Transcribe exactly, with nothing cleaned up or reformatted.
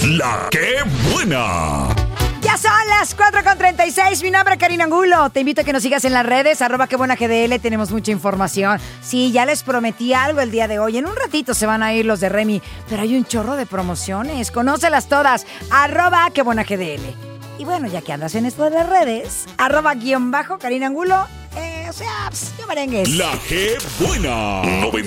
La que buena. Ya son las cuatro con treinta y seis. Mi nombre es Karina Angulo. Te invito a que nos sigas en las redes, arroba que buena G D L. Tenemos mucha información. Sí, ya les prometí algo el día de hoy. En un ratito se van a ir los de Remy, pero hay un chorro de promociones. Conócelas todas, arroba que buena G D L. Y bueno, ya que andas en esto de las redes, arroba guión bajo Karina Angulo. Eh, o sea, pss, yo merengues. La que buena. noventa